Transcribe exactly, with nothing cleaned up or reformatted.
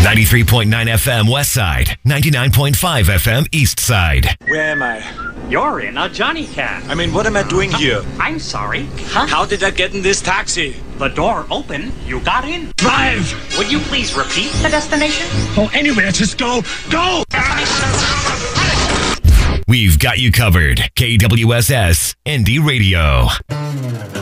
ninety-three point nine F M West Side, ninety-nine point five F M East Side. Where am I? You're in a Johnny Cab. I mean, what am I doing here? I'm sorry. Huh? How did I get in this taxi? The door opened. You got in. Drive! Would you please repeat the destination? Oh, anywhere, just go. Go! We've got you covered. K W S S Indie Radio.